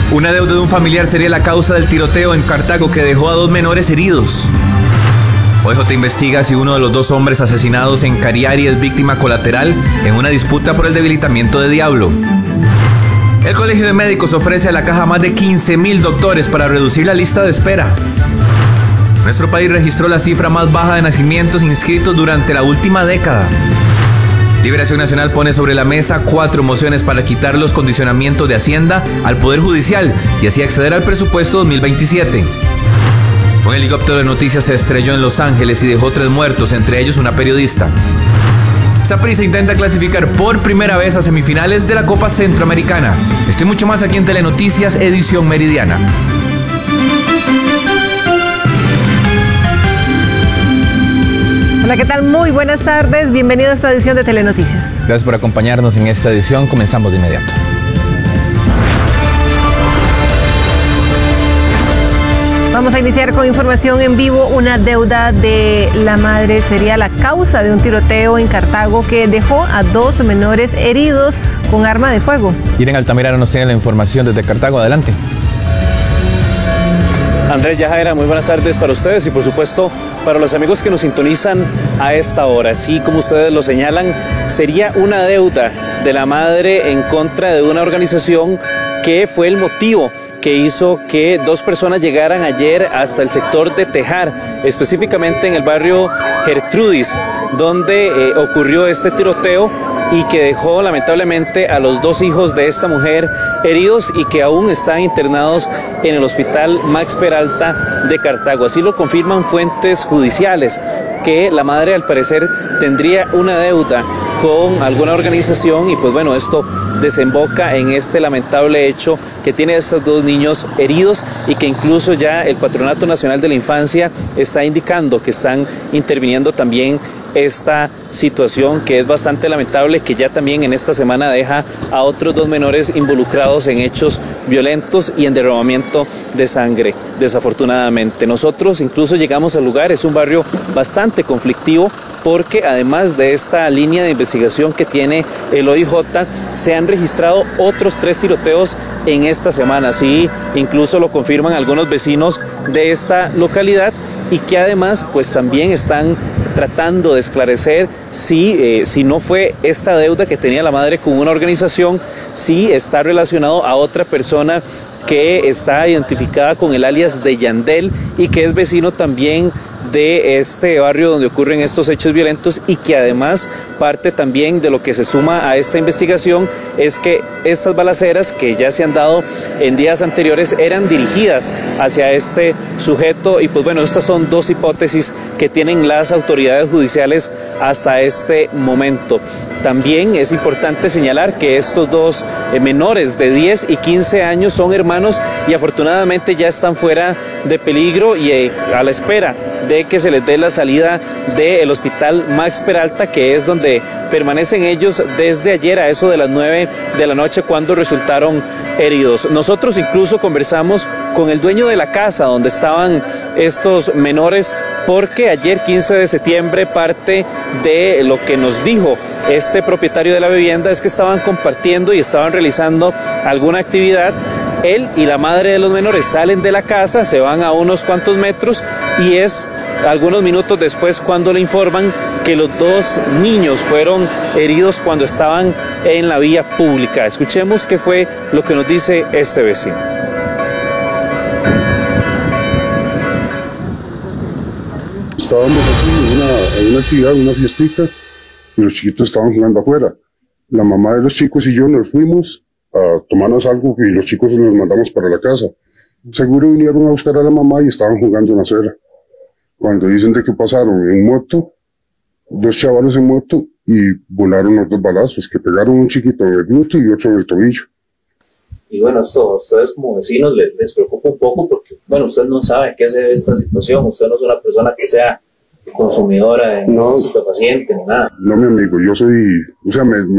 Una deuda de un familiar sería la causa del tiroteo en Cartago que dejó a 2 menores heridos. OIJ investiga si uno de los 2 hombres asesinados en Cariari es víctima colateral en una disputa por el debilitamiento de Diablo. El Colegio de Médicos ofrece a la caja más de 15.000 doctores para reducir la lista de espera. Nuestro país registró la cifra más baja de nacimientos inscritos durante la última década. Liberación Nacional pone sobre la mesa 4 mociones para quitar los condicionamientos de Hacienda al Poder Judicial y así acceder al presupuesto 2027. Un helicóptero de noticias se estrelló en Los Ángeles y dejó 3 muertos, entre ellos una periodista. Saprissa intenta clasificar por primera vez a semifinales de la Copa Centroamericana. Esto y mucho más aquí en Telenoticias, edición meridiana. Hola, ¿qué tal? Muy buenas tardes. Bienvenido a esta edición de Telenoticias. Gracias por acompañarnos en esta edición. Comenzamos de inmediato. Vamos a iniciar con información en vivo. Una deuda de la madre sería la causa de un tiroteo en Cartago que dejó a 2 menores heridos con arma de fuego. Irene Altamirano nos tiene la información desde Cartago. Adelante. Andrés Yajaira, muy buenas tardes para ustedes y por supuesto para los amigos que nos sintonizan a esta hora. Así como ustedes lo señalan, sería una deuda de la madre en contra de una organización que fue el motivo que hizo que 2 personas llegaran ayer hasta el sector de Tejar, específicamente en el barrio Gertrudis, donde ocurrió este tiroteo y que dejó lamentablemente a los 2 hijos de esta mujer heridos y que aún están internados en el hospital Max Peralta de Cartago. Así lo confirman fuentes judiciales, que la madre al parecer tendría una deuda con alguna organización y pues bueno, esto desemboca en este lamentable hecho que tiene a estos 2 niños heridos y que incluso ya el Patronato Nacional de la Infancia está indicando que están interviniendo también esta situación que es bastante lamentable, que ya también en esta semana deja a otros 2 menores involucrados en hechos violentos y en derramamiento de sangre, desafortunadamente. Nosotros incluso llegamos al lugar, es un barrio bastante conflictivo porque además de esta línea de investigación que tiene el OIJ, se han registrado otros 3 tiroteos en esta semana, así incluso lo confirman algunos vecinos de esta localidad y que además pues también están tratando de esclarecer si no fue esta deuda que tenía la madre con una organización, si está relacionado a otra persona que está identificada con el alias de Yandel y que es vecino también de este barrio donde ocurren estos hechos violentos y que además parte también de lo que se suma a esta investigación es que estas balaceras que ya se han dado en días anteriores eran dirigidas hacia este sujeto y pues bueno, estas son 2 hipótesis que tienen las autoridades judiciales hasta este momento. También es importante señalar que estos 2 menores de 10 y 15 años son hermanos y afortunadamente ya están fuera de peligro y a la espera de que se les dé la salida del hospital Max Peralta, que es donde permanecen ellos desde ayer a eso de las 9 de la noche cuando resultaron heridos. Nosotros incluso conversamos con el dueño de la casa donde estaban estos menores porque ayer 15 de septiembre parte de lo que nos dijo este propietario de la vivienda es que estaban compartiendo y estaban realizando alguna actividad. Él y la madre de los menores salen de la casa, se van a unos cuantos metros y es algunos minutos después cuando le informan que los 2 niños fueron heridos cuando estaban en la vía pública. Escuchemos qué fue lo que nos dice este vecino. Estábamos aquí en una actividad, una fiestita, y los chiquitos estaban jugando afuera. La mamá de los chicos y yo nos fuimos a tomarnos algo y los chicos nos mandamos para la casa. Seguro vinieron a buscar a la mamá y estaban jugando en la acera. Cuando dicen de que pasaron en moto, 2 chavalos en moto y volaron los 2 balazos que pegaron un chiquito en el glúteo y otro en el tobillo. Y bueno, esto a ustedes como vecinos les preocupa un poco porque, bueno, ustedes no saben qué hace esta situación, usted no es una persona que sea consumidora de estupefaciente ni nada. No, mi amigo, yo soy, o sea, me